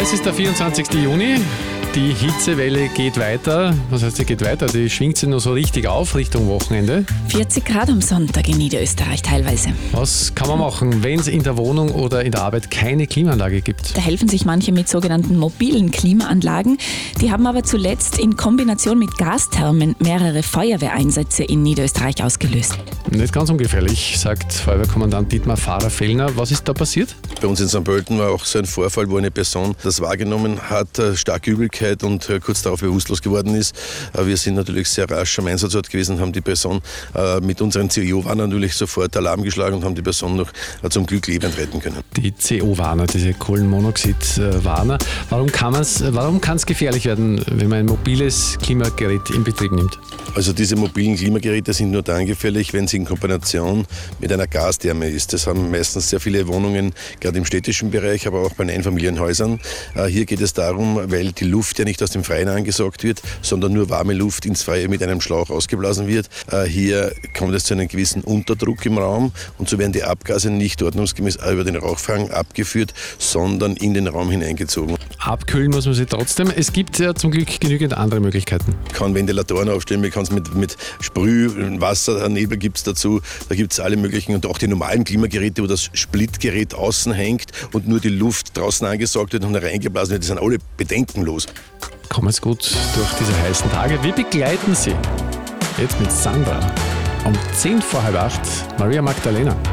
Es ist der 24. Juni. Die Hitzewelle geht weiter. Was heißt, sie geht weiter? Die schwingt sich noch so richtig auf Richtung Wochenende. 40 Grad am Sonntag in Niederösterreich teilweise. Was kann man machen, wenn es in der Wohnung oder in der Arbeit keine Klimaanlage gibt? Da helfen sich manche mit sogenannten mobilen Klimaanlagen. Die haben aber zuletzt in Kombination mit Gasthermen mehrere Feuerwehreinsätze in Niederösterreich ausgelöst. Nicht ganz ungefährlich, sagt Feuerwehrkommandant Dietmar Fahrer-Fellner. Was ist da passiert? Bei uns in St. Pölten war auch so ein Vorfall, wo eine Person das wahrgenommen hat, starke Übelkeit und kurz darauf bewusstlos geworden ist. Wir sind natürlich sehr rasch am Einsatzort gewesen, haben die Person mit unseren CO-Warnern natürlich sofort Alarm geschlagen und haben die Person noch zum Glück lebend retten können. Die CO-Warner, diese Kohlenmonoxid-Warner. Warum kann es gefährlich werden, wenn man ein mobiles Klimagerät in Betrieb nimmt? Also diese mobilen Klimageräte sind nur dann gefährlich, wenn sie in Kombination mit einer Gastherme ist. Das haben meistens sehr viele Wohnungen, gerade im städtischen Bereich, aber auch bei den Einfamilienhäusern. Hier geht es darum, weil die Luft ja nicht aus dem Freien angesaugt wird, sondern nur warme Luft ins Freie mit einem Schlauch ausgeblasen wird. Hier kommt es zu einem gewissen Unterdruck im Raum und so werden die Abgase nicht ordnungsgemäß über den Rauchfang abgeführt, sondern in den Raum hineingezogen. Abkühlen muss man sie trotzdem. Es gibt ja zum Glück genügend andere Möglichkeiten. Man kann Ventilatoren aufstellen, man kann es mit Sprühwasser, Nebel gibt es dazu, da gibt es alle möglichen und auch die normalen Klimageräte, wo das Splitgerät außen hängt und nur die Luft draußen angesaugt wird und hereingeblasen wird, die sind alle bedenkenlos. Kommen Sie gut durch diese heißen Tage. Wir begleiten Sie jetzt mit Sandra um 7:50 Maria Magdalena.